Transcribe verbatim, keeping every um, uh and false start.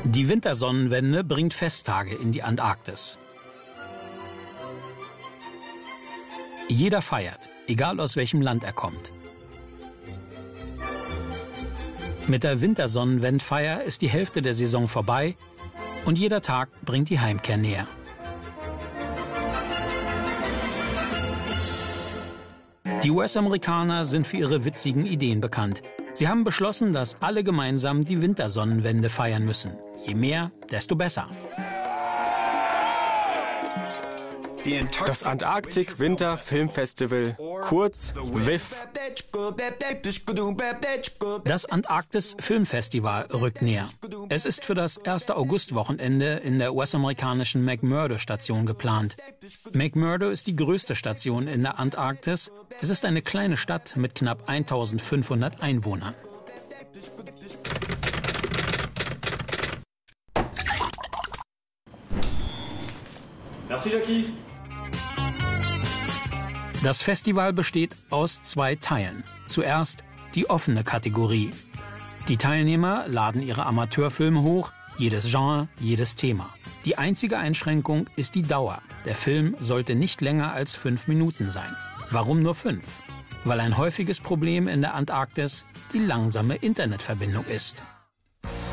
Die Wintersonnenwende bringt Festtage in die Antarktis. Jeder feiert, egal aus welchem Land er kommt. Mit der Wintersonnenwendfeier ist die Hälfte der Saison vorbei und jeder Tag bringt die Heimkehr näher. Die U S-Amerikaner sind für ihre witzigen Ideen bekannt. Sie haben beschlossen, dass alle gemeinsam die Wintersonnenwende feiern müssen. Je mehr, desto besser. Das Antarktik-Winter-Filmfestival, kurz W I F. Das Antarktis-Filmfestival rückt näher. Es ist für das erste Augustwochenende in der U S-amerikanischen McMurdo-Station geplant. McMurdo ist die größte Station in der Antarktis. Es ist eine kleine Stadt mit knapp eintausendfünfhundert Einwohnern. Merci, Jackie. Das Festival besteht aus zwei Teilen. Zuerst die offene Kategorie. Die Teilnehmer laden ihre Amateurfilme hoch, jedes Genre, jedes Thema. Die einzige Einschränkung ist die Dauer. Der Film sollte nicht länger als fünf Minuten sein. Warum nur fünf? Weil ein häufiges Problem in der Antarktis die langsame Internetverbindung ist.